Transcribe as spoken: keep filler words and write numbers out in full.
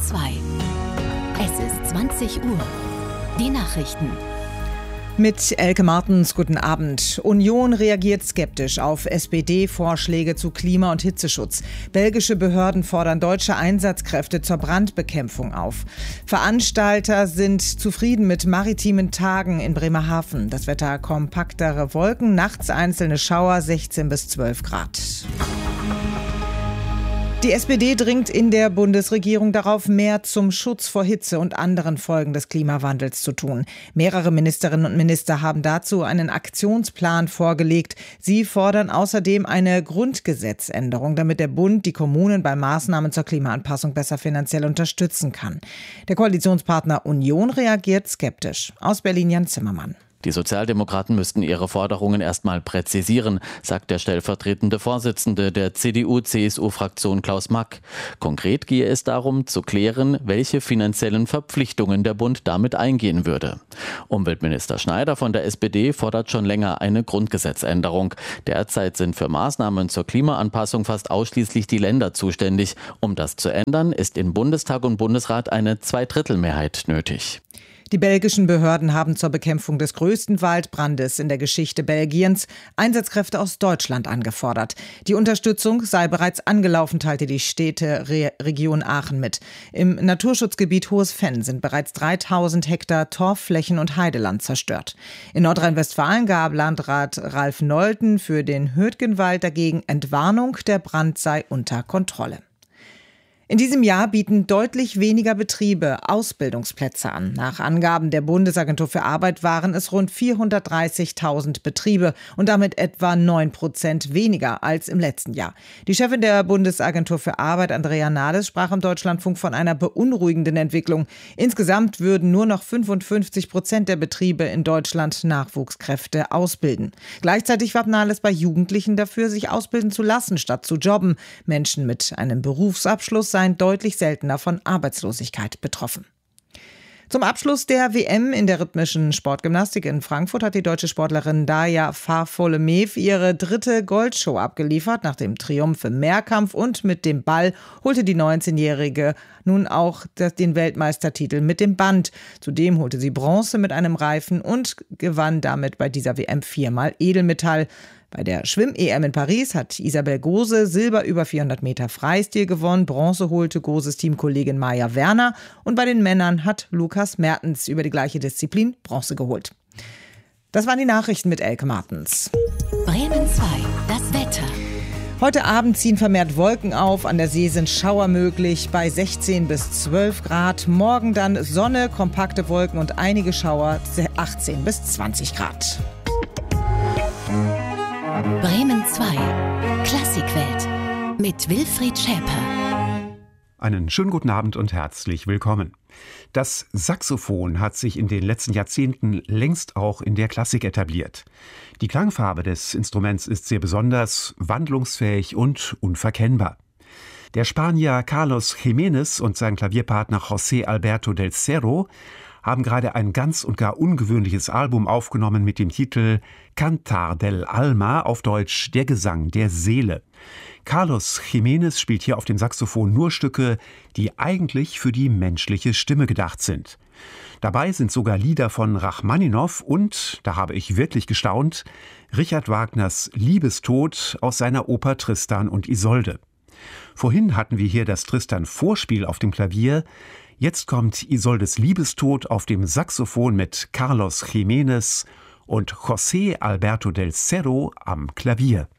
zwei. Es ist zwanzig Uhr. Die Nachrichten. Mit Elke Martens, guten Abend. Union reagiert skeptisch auf S P D-Vorschläge zu Klima- und Hitzeschutz. Belgische Behörden fordern deutsche Einsatzkräfte zur Brandbekämpfung auf. Veranstalter sind zufrieden mit maritimen Tagen in Bremerhaven. Das Wetter: kompaktere Wolken, nachts einzelne Schauer, sechzehn bis zwölf Grad. Die S P D dringt in der Bundesregierung darauf, mehr zum Schutz vor Hitze und anderen Folgen des Klimawandels zu tun. Mehrere Ministerinnen und Minister haben dazu einen Aktionsplan vorgelegt. Sie fordern außerdem eine Grundgesetzänderung, damit der Bund die Kommunen bei Maßnahmen zur Klimaanpassung besser finanziell unterstützen kann. Der Koalitionspartner Union reagiert skeptisch. Aus Berlin Jan Zimmermann. Die Sozialdemokraten müssten ihre Forderungen erstmal präzisieren, sagt der stellvertretende Vorsitzende der C D U-C S U-Fraktion Klaus Mack. Konkret gehe es darum, zu klären, welche finanziellen Verpflichtungen der Bund damit eingehen würde. Umweltminister Schneider von der S P D fordert schon länger eine Grundgesetzänderung. Derzeit sind für Maßnahmen zur Klimaanpassung fast ausschließlich die Länder zuständig. Um das zu ändern, ist in Bundestag und Bundesrat eine Zweidrittelmehrheit nötig. Die belgischen Behörden haben zur Bekämpfung des größten Waldbrandes in der Geschichte Belgiens Einsatzkräfte aus Deutschland angefordert. Die Unterstützung sei bereits angelaufen, teilte die Städteregion Aachen mit. Im Naturschutzgebiet Hohes Venn sind bereits dreitausend Hektar Torfflächen und Heideland zerstört. In Nordrhein-Westfalen gab Landrat Ralf Nolten für den Hötgenwald dagegen Entwarnung, der Brand sei unter Kontrolle. In diesem Jahr bieten deutlich weniger Betriebe Ausbildungsplätze an. Nach Angaben der Bundesagentur für Arbeit waren es rund vierhundertdreißigtausend Betriebe und damit etwa neun Prozent weniger als im letzten Jahr. Die Chefin der Bundesagentur für Arbeit, Andrea Nahles, sprach im Deutschlandfunk von einer beunruhigenden Entwicklung. Insgesamt würden nur noch fünfundfünfzig Prozent der Betriebe in Deutschland Nachwuchskräfte ausbilden. Gleichzeitig warb Nahles bei Jugendlichen dafür, sich ausbilden zu lassen, statt zu jobben. Menschen mit einem Berufsabschluss seien deutlich seltener von Arbeitslosigkeit betroffen. Zum Abschluss der W M in der rhythmischen Sportgymnastik in Frankfurt hat die deutsche Sportlerin Daja Far-Folemev ihre dritte Goldshow abgeliefert. Nach dem Triumph im Mehrkampf und mit dem Ball holte die neunzehnjährige nun auch den Weltmeistertitel mit dem Band. Zudem holte sie Bronze mit einem Reifen und gewann damit bei dieser W M viermal Edelmetall. Bei der Schwimm-E M in Paris hat Isabel Gose Silber über vierhundert Meter Freistil gewonnen. Bronze holte Goses Teamkollegin Maja Werner. Und bei den Männern hat Lukas Mertens über die gleiche Disziplin Bronze geholt. Das waren die Nachrichten mit Elke Martens. Bremen zwei, das Wetter. Heute Abend ziehen vermehrt Wolken auf. An der See sind Schauer möglich bei sechzehn bis zwölf Grad. Morgen dann Sonne, kompakte Wolken und einige Schauer, achtzehn bis zwanzig Grad. Bremen zwei, Klassikwelt mit Wilfried Schäper. Einen schönen guten Abend und herzlich willkommen. Das Saxophon hat sich in den letzten Jahrzehnten längst auch in der Klassik etabliert. Die Klangfarbe des Instruments ist sehr besonders, wandlungsfähig und unverkennbar. Der Spanier Carlos Jiménez und sein Klavierpartner José Alberto del Cerro haben gerade ein ganz und gar ungewöhnliches Album aufgenommen mit dem Titel Cantar del Alma, auf Deutsch Der Gesang der Seele. Carlos Jiménez spielt hier auf dem Saxophon nur Stücke, die eigentlich für die menschliche Stimme gedacht sind. Dabei sind sogar Lieder von Rachmaninow und, da habe ich wirklich gestaunt, Richard Wagners Liebestod aus seiner Oper Tristan und Isolde. Vorhin hatten wir hier das Tristan-Vorspiel auf dem Klavier. Jetzt kommt Isoldes Liebestod auf dem Saxophon mit Carlos Jiménez und José Alberto del Cerro am Klavier.